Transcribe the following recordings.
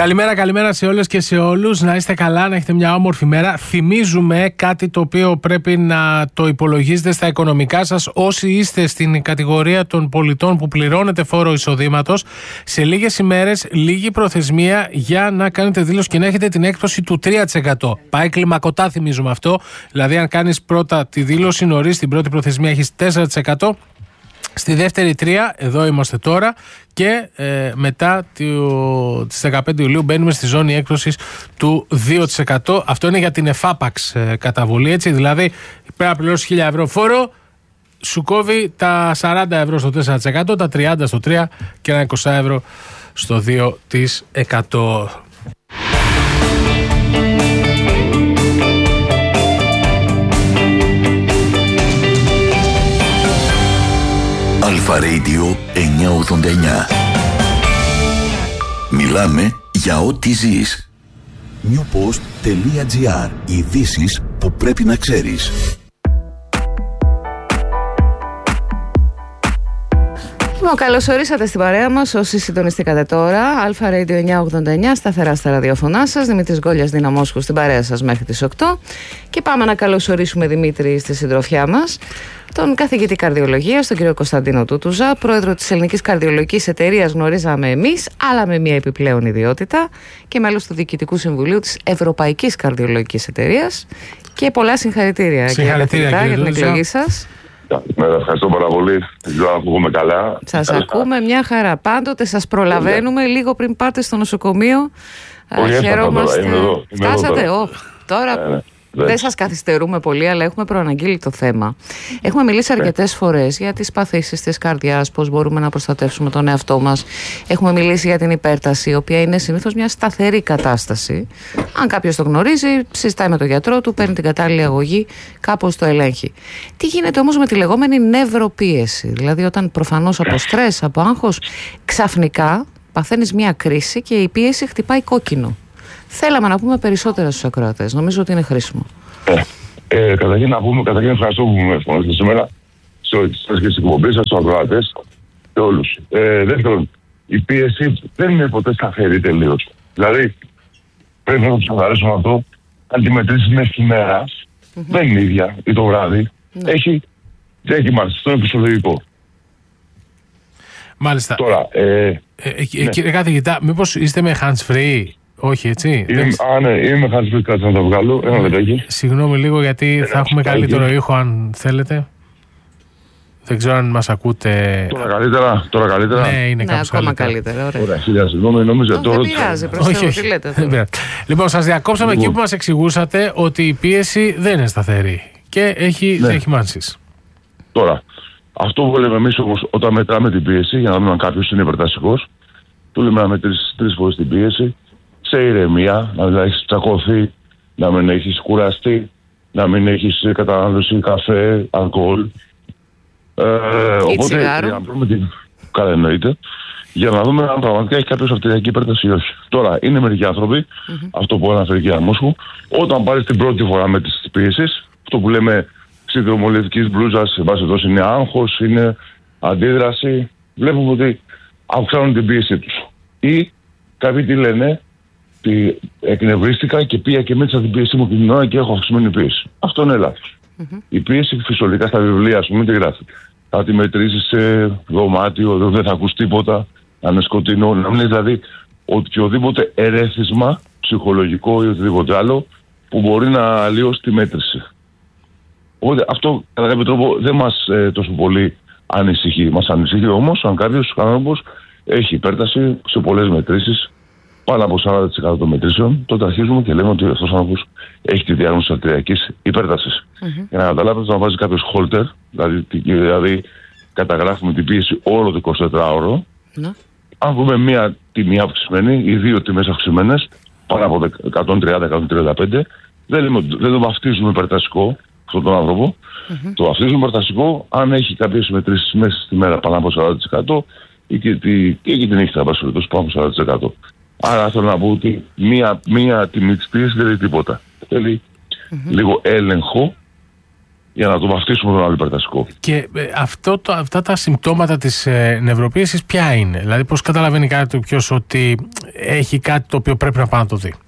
Καλημέρα σε όλες και σε όλους. Να είστε καλά, να έχετε μια όμορφη μέρα. Θυμίζουμε κάτι το οποίο πρέπει να το υπολογίζετε στα οικονομικά σας. Όσοι είστε στην κατηγορία των πολιτών που πληρώνετε φόρο εισοδήματος, σε λίγες ημέρες, λίγη προθεσμία για να κάνετε δήλωση και να έχετε την έκπτωση του 3%. Πάει κλιμακωτά, θυμίζουμε αυτό. Δηλαδή, αν κάνεις πρώτα τη δήλωση νωρίς, την πρώτη προθεσμία έχεις 4%. Στη δεύτερη 3, εδώ είμαστε τώρα, και μετά τις 15 Ιουλίου μπαίνουμε στη ζώνη έκπτωσης του 2%. Αυτό είναι για την εφάπαξ καταβολή, έτσι, δηλαδή πρέπει να πληρώσεις 1.000 ευρώ φόρο, σου κόβει τα 40 ευρώ στο 4%, τα 30 στο 3% και ένα 20 ευρώ στο 2%. Αλφα Radio 989. Μιλάμε για ό,τι ζεις. newpost.gr. Ειδήσεις που πρέπει να ξέρεις. Καλώς ορίσατε στην παρέα μας όσοι συντονιστήκατε τώρα. Αλφα Radio 989, σταθερά στα ραδιοφωνά σας. Δημήτρης Γκόλιας, Δυναμόσχου στην παρέα σας μέχρι τις 8. Και πάμε να καλωσορίσουμε, Δημήτρη, στη συντροφιά μας τον καθηγητή καρδιολογίας, τον κύριο Κωνσταντίνο Τούτουζα, πρόεδρο της Ελληνικής Καρδιολογικής Εταιρείας, γνωρίζαμε εμείς, αλλά με μια επιπλέον ιδιότητα, και μέλος του Διοικητικού Συμβουλίου της Ευρωπαϊκής Καρδιολογικής Εταιρείας. Και πολλά συγχαρητήρια για την εκλογή σας. Ευχαριστώ πάρα πολύ. Δεν ακούγομαι καλά. Σας ακούμε μια χαρά. Πάντοτε σας προλαβαίνουμε λίγο πριν πάτε στο νοσοκομείο. Χαιρόμαστε. Φτάσατε. Τώρα δεν σας καθυστερούμε πολύ, αλλά έχουμε προαναγγείλει το θέμα. Έχουμε μιλήσει αρκετές φορές για τις παθήσεις της καρδιάς, πώς μπορούμε να προστατεύσουμε τον εαυτό μας. Έχουμε μιλήσει για την υπέρταση, η οποία είναι συνήθως μια σταθερή κατάσταση. Αν κάποιος το γνωρίζει, συζητάει με τον γιατρό του, παίρνει την κατάλληλη αγωγή, κάπως το ελέγχει. Τι γίνεται όμως με τη λεγόμενη νευροπίεση? Δηλαδή, όταν προφανώς από στρες, από άγχος, ξαφνικά παθαίνεις μια κρίση και η πίεση χτυπάει κόκκινο. Θέλαμε να πούμε περισσότερα στους ακροατές. Νομίζω ότι είναι χρήσιμο. Καταρχήν ευχαριστώ που με φωνήσετε σήμερα στις εκπομπές σας, στους ακροατές και όλους. Δεύτερον, η πίεση δεν είναι ποτέ σταθερή τελείως. Δηλαδή, πρέπει να το ξεκαθαρίσουμε αυτό. Αν τη μετρήσεις μέσα στη μέρα, δεν είναι ίδια ή το βράδυ. Έχει μάλιστα, αυτό είναι φυσιολογικό. Μάλιστα. Τώρα, κύριε καθηγητά, μήπως είστε με hands free? Όχι, έτσι. Ναι, είμαι hands-free, κάτσε να το βγάλω. Ένα λεπτάκι. Συγγνώμη λίγο, γιατί θα έχουμε καλύτερο ήχο αν θέλετε. Δεν ξέρω αν μας ακούτε. Τώρα καλύτερα. Ναι, είναι κάπως ακόμα καλύτερα. Ωραία, χίλια συγγνώμη, νόμιζα τώρα. Δεν πειράζει, προσθέτω, τι λέτε. Λοιπόν, σας διακόψαμε εκεί που μας εξηγούσατε ότι η πίεση δεν είναι σταθερή και έχει μάνσεις. Τώρα, αυτό που λέμε εμείς όμως όταν μετράμε την πίεση, για να δούμε αν κάποιος είναι υπερτασικός, του λέμε να μετρήσεις 3 φορές την πίεση, σε ηρεμία, να μην έχεις τσακωθεί, να μην έχεις κουραστεί, να μην έχεις κατανάλωση καφέ, αλκοόλ. Οπότε, για να βρούμε την... Καλά εννοείται, για να δούμε αν πραγματικά έχει κάποιος αρτηριακή υπέρταση ή όχι. Τώρα, είναι μερικοί άνθρωποι, αυτό που αναφέρει η κυρία Μόσχου, όταν πάρεις την πρώτη φορά με τις πιέσεις, αυτό που λέμε σύνδρομο λευκής μπλούζας, σε βάση δόση είναι άγχος, είναι αντίδραση, βλέπουμε ότι αυξάνουν την πίεση τους. Ή κάποιοι τι λένε, ότι εκνευρίστηκα και πήγα και μέτρησα την πίεση μου την ώρα και έχω αυξημένη πίεση. Αυτό είναι λάθος. Η πίεση φυσιολογικά στα βιβλία, ας πούμε, τι γράφει. Θα τη μετρήσεις σε δωμάτιο, δεν θα ακούς τίποτα, να είναι σκοτεινό, να μην είναι δηλαδή οποιοδήποτε ερέθισμα ψυχολογικό ή οτιδήποτε άλλο που μπορεί να αλλοιώσει τη μέτρηση. Οπότε αυτό κατά κάποιο τρόπο δεν μας τόσο πολύ ανησυχεί. Μας ανησυχεί όμως αν κάποιος άνθρωπος έχει υπέρταση σε πολλές μετρήσεις, πάνω από 40% των μετρήσεων, τότε αρχίζουμε και λέμε ότι αυτός ο άνθρωπος έχει τη διάγνωση αρτηριακής υπέρτασης. Για να καταλάβετε, να βάζει κάποιος χόλτερ, δηλαδή καταγράφουμε την πίεση όλο το 24ωρο. Αν δούμε μία τιμή αυξημένη ή 2 τιμές αυξημένες, πάνω από 130-135, δεν το βαφτίζουμε υπερτασικό αυτόν τον άνθρωπο. Το βαφτίζουμε υπερτασικό αν έχει κάποιες μετρήσεις μέσα στη μέρα πάνω από 40% ή και την έχει τα πασχολητός πάνω από 40%. Άρα θέλω να πω ότι μία τιμή της πίεσης δεν είναι τίποτα. Θέλει λίγο έλεγχο για να το βαφτίσουμε τον άλλο υπερτασικό. Και αυτά τα συμπτώματα της νευροποίησης ποια είναι? Δηλαδή πώς καταλαβαίνει κάτι ποιος ότι έχει κάτι το οποίο πρέπει να πάει να το δει?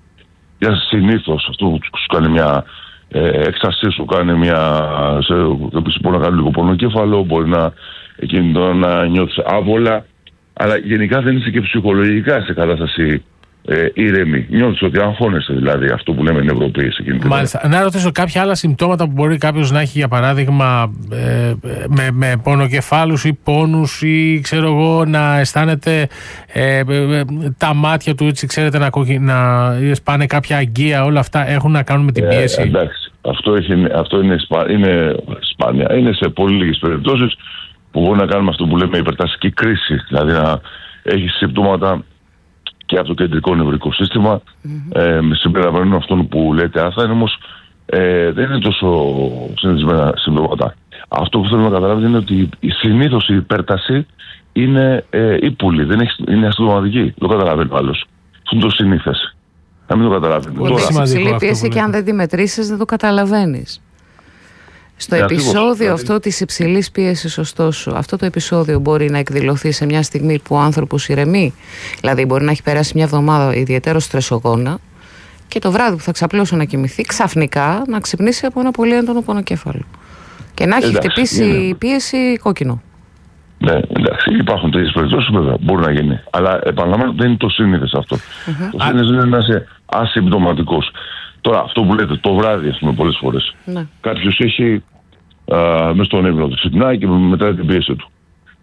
Συνήθως αυτό που σου κάνει μια εξασία, σου κάνει μπορεί να κάνει λίγο πονοκέφαλο, μπορεί να νιώθεις άβολα, αλλά γενικά δεν είσαι και ψυχολογικά σε κατάσταση ήρεμη. Νιώθεις ότι αγχώνεσαι, δηλαδή αυτό που λέμε νευροποίηση. Μάλιστα. Να ρωτήσω κάποια άλλα συμπτώματα που μπορεί κάποιος να έχει, για παράδειγμα με πόνο κεφάλους ή πόνους, ή ξέρω εγώ να αισθάνεται τα μάτια του, έτσι ξέρετε, να σπάνε κάποια αγγεία. Όλα αυτά έχουν να κάνουν με την πίεση? Εντάξει, αυτό είναι σπάνια. Είναι σε πολύ λίγες περιπτώσεις που μπορεί να κάνουμε αυτό που λέμε υπερτασική κρίση, δηλαδή να έχει συμπτώματα και από το κεντρικό νευρικό σύστημα, συμπεριλαμβανομένων αυτών που λέτε άθα, όμως δεν είναι τόσο συνηθισμένα συμπτώματα. Αυτό που θέλω να καταλάβετε είναι ότι συνήθως η υπέρταση είναι ύπουλη, είναι αστυνομική. Το καταλαβαίνει ο άλλος. Αυτό είναι το συνήθες. Να μην το καταλάβει. Ότι έχει υψηλή πίεση και αν δεν τη μετρήσεις δεν το καταλαβαίνεις. Στο επεισόδιο αυτό της υψηλής πίεσης, ωστόσο, αυτό το επεισόδιο μπορεί να εκδηλωθεί σε μια στιγμή που ο άνθρωπος ηρεμεί. Δηλαδή, μπορεί να έχει περάσει μια εβδομάδα ιδιαίτερο στρεσογόνα και το βράδυ που θα ξαπλώσει να κοιμηθεί, ξαφνικά να ξυπνήσει από ένα πολύ έντονο πονοκέφαλο. Και να έχει χτυπήσει η πίεση κόκκινο. Ναι, εντάξει, υπάρχουν τέτοιες περιπτώσεις, βέβαια, μπορεί να γίνει. Αλλά επαναλαμβάνω, δεν είναι το σύνηθες αυτό. Το σύνηθες είναι να είσαι ασυμπτωματικός. Τώρα, αυτό που λέτε, το βράδυ, ας πούμε, πολλές φορές. Ναι. Κάποιος έχει μες στον ύπνο του, ξυπνάει και μετράει την πίεση του.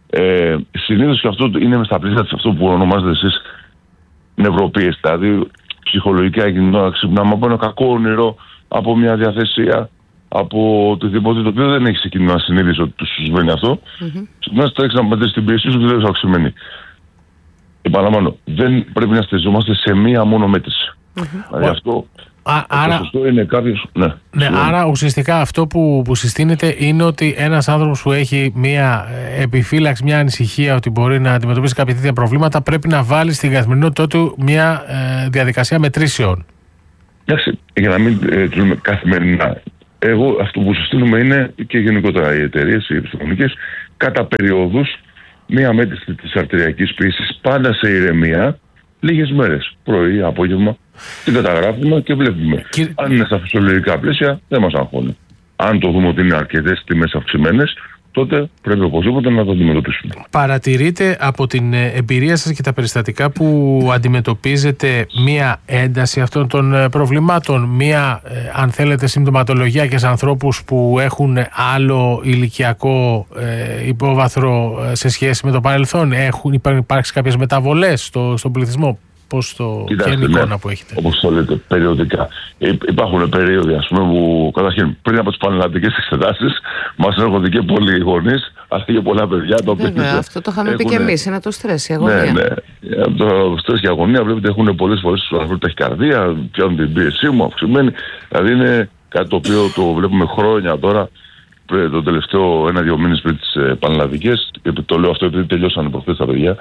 Συνήθως και αυτό είναι μες στα πλαίσια της αυτό που ονομάζετε εσείς νευροποίηση. Δηλαδή, ψυχολογικά εκείνη την ώρα ξυπνάμε από ένα κακό όνειρο, από μια διαθεσία, από οτιδήποτε το οποίο δεν έχει εκείνη να συνείδηση ότι του συμβαίνει αυτό. Ξυπνάς, τρέξεις να πατήσεις την πίεση σου και δεν θα σημαίνει. Επαναλαμβάνω, δεν πρέπει να στηριζόμαστε σε μία μόνο μέτρηση. Δηλαδή αυτό. Άρα, είναι κάποιος, άρα ουσιαστικά αυτό που συστήνεται είναι ότι ένας άνθρωπος που έχει μια επιφύλαξη, μια ανησυχία ότι μπορεί να αντιμετωπίσει κάποια τέτοια προβλήματα, πρέπει να βάλει στην καθημερινότητά του μια διαδικασία μετρήσεων. Εντάξει, για να μην κρίνουμε καθημερινά. Εγώ αυτό που συστήνουμε είναι, και γενικότερα οι εταιρείες, οι επιστημονικές, κατά περιόδους μια μέτρηση της αρτηριακής πίεσης, πάντα σε ηρεμία, λίγες μέρες, πρωί, απόγευμα, την καταγράφουμε και βλέπουμε. Αν είναι στα φυσιολογικά πλαίσια, δεν μας αγχώνει. Αν το δούμε ότι είναι αρκετές τιμές αυξημένες, τότε πρέπει οπωσδήποτε να το αντιμετωπίσουμε. Παρατηρείτε από την εμπειρία σας και τα περιστατικά που αντιμετωπίζετε μία ένταση αυτών των προβλημάτων, μία, αν θέλετε, συμπτωματολογία και σε ανθρώπους που έχουν άλλο ηλικιακό υπόβαθρο σε σχέση με το παρελθόν? Έχουν υπάρξει κάποιες μεταβολές στον πληθυσμό? Ποια είναι η εικόνα που έχετε? Όπως το λέτε, περιοδικά. Υπάρχουν περίοδοι, ας πούμε, που καταρχήν πριν από τις πανελλαδικές εξετάσεις μας έρχονται και πολλοί γονείς, αλλά και πολλά παιδιά. Βέβαια, αυτό το είχαμε πει και εμείς. Είναι το στρες, η αγωνία. Ναι. Το στρες και η αγωνία, βλέπετε, έχουν πολλές φορές του ανθρώπου ταχυκαρδία, πιάνουν την πίεσή μου αυξημένη. Δηλαδή είναι κάτι το οποίο το βλέπουμε χρόνια τώρα, το τελευταίο 1-2 μήνες πριν τις πανελλαδικές. Το λέω αυτό επειδή τελειώσαν προχθές τα παιδιά.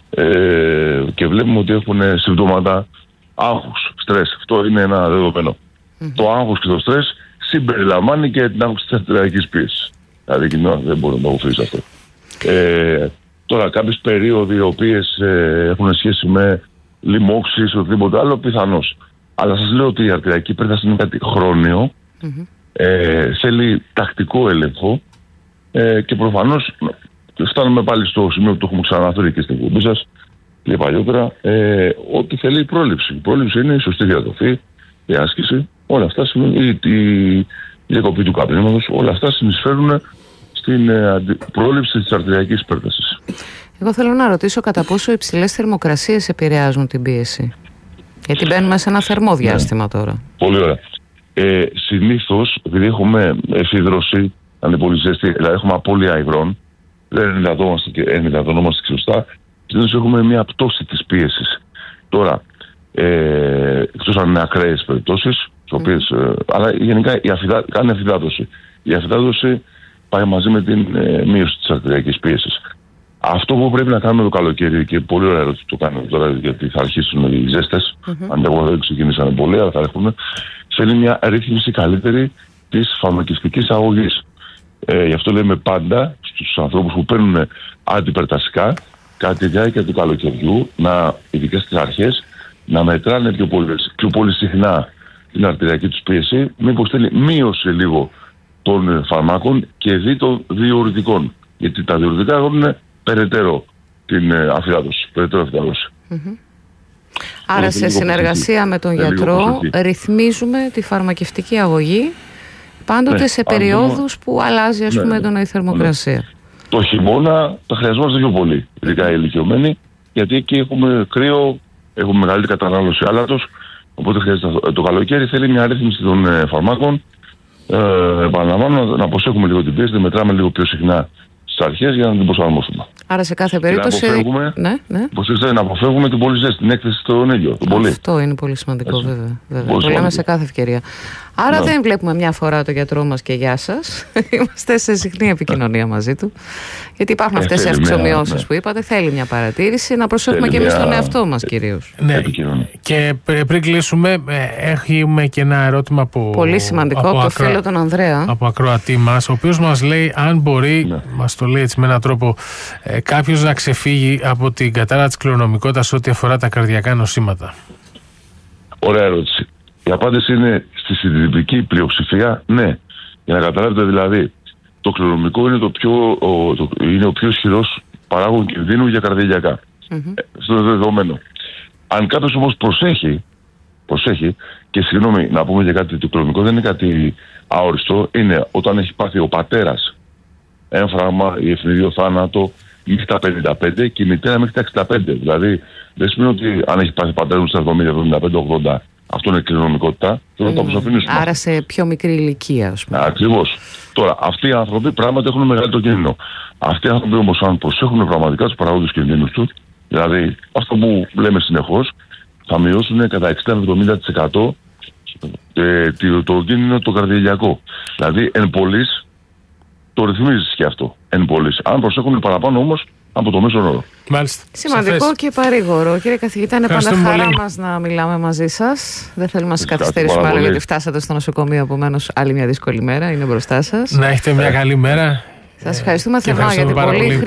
Και βλέπουμε ότι έχουν συμπτώματα άγχους, στρες. Αυτό είναι ένα δεδομένο. Το άγχος και το στρες συμπεριλαμβάνει και την αύξηση της αρτηριακής πίεσης. Δηλαδή δεν μπορεί να το αποφύγει αυτό. Τώρα κάποιες περίοδοι οι οποίες έχουν σχέση με λοιμώξεις ή οτιδήποτε άλλο, πιθανώς. Αλλά σας λέω ότι η αρτηριακή υπέρταση είναι κάτι χρόνιο, θέλει τακτικό έλεγχο και προφανώς φτάνουμε πάλι στο σημείο που το έχουμε ξαναφέρει και στην εκπομπή σας και παλιότερα, ότι θέλει η πρόληψη. Η πρόληψη είναι η σωστή διατροφή, η άσκηση, όλα αυτά, η διακοπή του καπνίσματος, όλα αυτά συνεισφέρουν στην πρόληψη της αρτηριακής υπέρτασης. Εγώ θέλω να ρωτήσω κατά πόσο υψηλές θερμοκρασίες επηρεάζουν την πίεση. Γιατί μπαίνουμε σε ένα θερμό διάστημα τώρα. Πολύ ωραία. Συνήθως, επειδή έχουμε εφίδρωση, αν είναι πολύ ζέστη, δηλαδή έχουμε απώλεια υγρών, δεν ενυδατωνόμαστε και σωστά, συνήθως έχουμε μια πτώση της πίεσης. Τώρα, εκτός αν είναι ακραίες περιπτώσεις, αλλά γενικά κάνει αφυδάτωση. Η αφυδάτωση πάει μαζί με την μείωση της αρτηριακής πίεσης. Αυτό που πρέπει να κάνουμε το καλοκαίρι, και πολύ ωραία ερώτηση το κάνουμε τώρα, γιατί θα αρχίσουν οι ζέστες, αν δεν ξεκινήσανε πολύ, αλλά θα έρχονται, θέλει μια ρύθμιση καλύτερη της φαρμακευτικής αγωγής. Γι' αυτό λέμε πάντα στους ανθρώπους που παίρνουν αντιπερταστικά, κατά τη διάρκεια του καλοκαιριού, ειδικά στις αρχές, να μετράνε πιο πολύ συχνά την αρτηριακή τους πίεση, μήπως θέλει μείωση λίγο των φαρμάκων και δι των διουρητικών. Γιατί τα διουρητικά έχουν περαιτέρω την αφυδάτωση. Άρα σε συνεργασία με τον γιατρό ρυθμίζουμε τη φαρμακευτική αγωγή πάντοτε σε περιόδους που αλλάζει έντονα η θερμοκρασία. Το χειμώνα τα χρειαζόμαστε πιο πολύ, ειδικά οι ηλικιωμένοι, γιατί εκεί έχουμε κρύο, έχουμε μεγαλύτερη κατανάλωση άλατος, οπότε χρειάζεται το καλοκαίρι θέλει μια ρύθμιση των φαρμάκων. Επαναλαμβάνω, να προσέχουμε λίγο την πίεση, να μετράμε λίγο πιο συχνά στις αρχές για να την προσαρμόσουμε. Άρα σε κάθε περίπτωση να αποφεύγουμε την πολύ ζέστη, την έκθεση στον ήλιο. Αυτό είναι πολύ σημαντικό, βέβαια. Το λέμε σε κάθε ευκαιρία. Άρα δεν βλέπουμε μια φορά το γιατρό μας και γεια σας. Είμαστε σε συχνή επικοινωνία μαζί του. Γιατί υπάρχουν αυτές οι αυξομοιώσεις που είπατε. Θέλει μια παρατήρηση, να προσέχουμε και εμείς τον εαυτό μας κυρίως. Ναι. Και πριν κλείσουμε, έχουμε και ένα ερώτημα πολύ σημαντικό από το φίλο τον Ανδρέα. Από ακροατή μας, ο οποίος μας λέει αν μπορεί, μας το λέει έτσι με έναν τρόπο, κάποιος να ξεφύγει από την κατάρα της κληρονομικότητας ό,τι αφορά τα καρδιακά νοσήματα. Ωραία ερώτηση. Η απάντηση είναι στη συντριπτική πλειοψηφία ναι. Για να καταλάβετε δηλαδή, το κληρονομικό είναι είναι ο πιο ισχυρός παράγων κινδύνου για καρδιαγιακά. Στο δεδομένο. Αν κάποιος όμως προσέχει και συγγνώμη να πούμε για κάτι, το κληρονομικό δεν είναι κάτι αόριστο, είναι όταν έχει πάθει ο πατέρας έμφραγμα ή ευνηδίο θάνατο μέχρι τα 55 και η μητέρα μέχρι τα 65. Δηλαδή δεν σημαίνει ότι αν έχει πάθει πατέρα μου στα 70, 75, 80 αυτό είναι κληρονομικότητα, θέλω να το αποσαφηνίσουμε. Άρα σε πιο μικρή ηλικία, ας πούμε. Ακριβώς. Τώρα, αυτοί οι άνθρωποι πράγματι έχουν μεγαλύτερο κίνδυνο. Αυτοί οι άνθρωποι όμως, αν προσέχουν πραγματικά τους παραγόντες κινδύνους τους, δηλαδή αυτό που λέμε συνεχώς, θα μειώσουν κατά 60-70% το κίνδυνο το καρδιαγιακό. Δηλαδή, εν πολλής, το ρυθμίζεις και αυτό. Εν πολλής. Αν προσέχουν παραπάνω όμως, από το μέσο όρο. Μάλιστα. Σημαντικό και παρήγορο. Κύριε καθηγητά, είναι πάντα χαρά μας να μιλάμε μαζί σας. Δεν θέλουμε να σας καθυστερήσουμε άλλο, γιατί φτάσατε στο νοσοκομείο. Επομένως, άλλη μια δύσκολη μέρα είναι μπροστά σας. Να έχετε μια καλή μέρα. Σας ευχαριστούμε θερμά για την πολύ